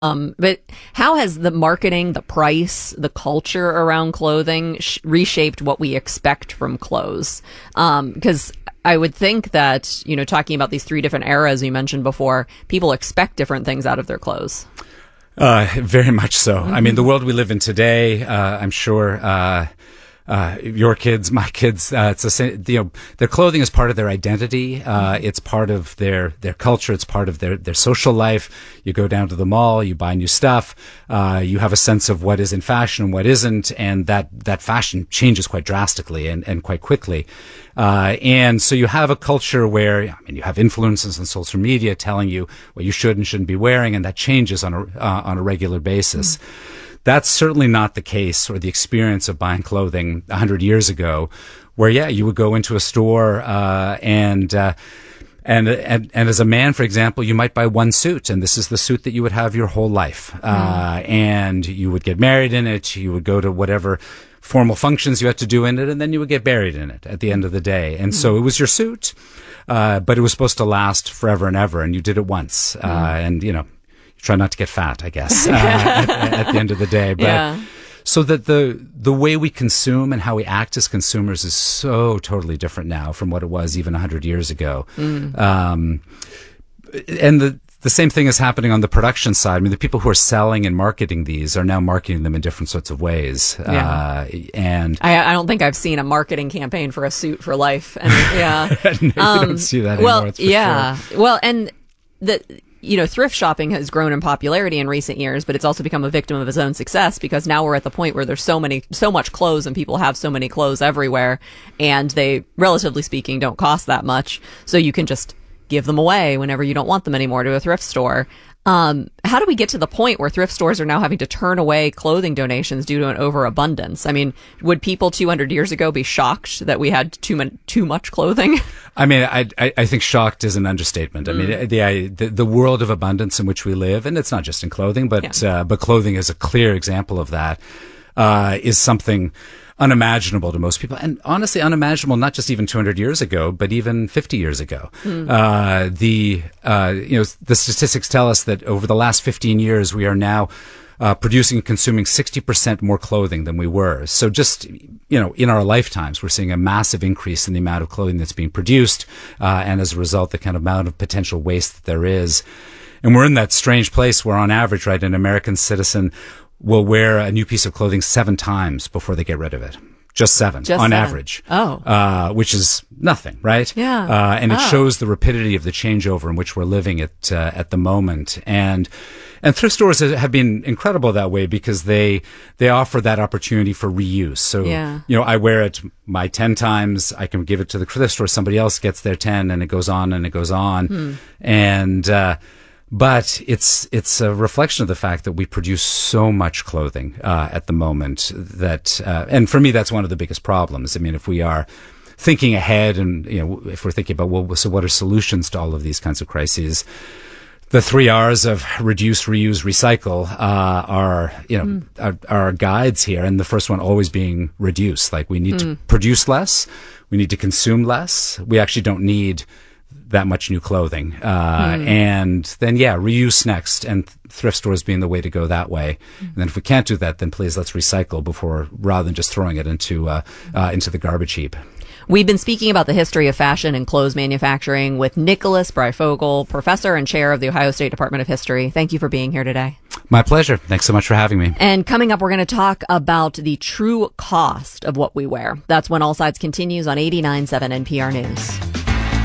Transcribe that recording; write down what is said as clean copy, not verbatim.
But how has the marketing, the price, the culture around clothing reshaped what we expect from clothes? Because I would think that, talking about these three different eras you mentioned before, people expect different things out of their clothes. Very much so. Mm-hmm. I mean, the world we live in today, I'm sure, your kids, my kids, it's the same, their clothing is part of their identity. It's part of their culture. It's part of their social life. You go down to the mall, you buy new stuff. You have a sense of what is in fashion and what isn't. And that fashion changes quite drastically and quite quickly. And so you have a culture where, you have influencers on social media telling you what you should and shouldn't be wearing, and that changes on a regular basis. That's certainly not the case or the experience of buying clothing 100 years ago, where, you would go into a store, and as a man, for example, you might buy one suit, and this is the suit that you would have your whole life. And you would get married in it. You would go to whatever formal functions you had to do in it, and then you would get buried in it at the end of the day. And so it was your suit, but it was supposed to last forever and ever, and you did it once. And, try not to get fat, I guess, at the end of the day. But so that the way we consume and how we act as consumers is so totally different now from what it was even 100 years ago. And the same thing is happening on the production side. I mean, the people who are selling and marketing these are now marketing them in different sorts of ways. And I don't think I've seen a marketing campaign for a suit for life. And you don't see that anymore. It's for sure. Well, and thrift shopping has grown in popularity in recent years, but it's also become a victim of its own success, because now we're at the point where there's so much clothes, and people have so many clothes everywhere, and they, relatively speaking, don't cost that much. So you can just give them away whenever you don't want them anymore to a thrift store. How do we get to the point where thrift stores are now having to turn away clothing donations due to an overabundance? I mean, would people 200 years ago be shocked that we had too much clothing? I mean, I think shocked is an understatement. I mean, the world of abundance in which we live, and it's not just in clothing, but clothing is a clear example of that, is something unimaginable to most people, and honestly unimaginable not just even 200 years ago, but even 50 years ago. The statistics tell us that over the last 15 years, we are now producing and consuming 60% more clothing than we were. So just, in our lifetimes, we're seeing a massive increase in the amount of clothing that's being produced, and as a result, the kind of amount of potential waste that there is. And we're in that strange place where, on average, right, an American citizen will wear a new piece of clothing 7 times before they get rid of it. Just seven average. Oh. Which is nothing, right? Yeah. And it shows the rapidity of the changeover in which we're living at the moment. And thrift stores have been incredible that way, because they offer that opportunity for reuse. So, I wear it my 10 times, I can give it to the thrift store, somebody else gets their 10, and it goes on and it goes on. But it's a reflection of the fact that we produce so much clothing at the moment that, and for me, that's one of the biggest problems. I mean, if we are thinking ahead, and if we're thinking about, so what are solutions to all of these kinds of crises? The 3 R's of reduce, reuse, recycle are guides here, and the first one always being reduce. Like, we need to produce less, we need to consume less. We actually don't need that much new clothing. And then, reuse next, and thrift stores being the way to go that way. And then if we can't do that, then please let's recycle rather than just throwing it into the garbage heap. We've been speaking about the history of fashion and clothes manufacturing with Nicholas Breyfogle, professor and chair of the Ohio State Department of History. Thank you for being here today. My pleasure. Thanks so much for having me. And coming up, we're going to talk about the true cost of what we wear. That's when All Sides continues on 89.7 NPR News.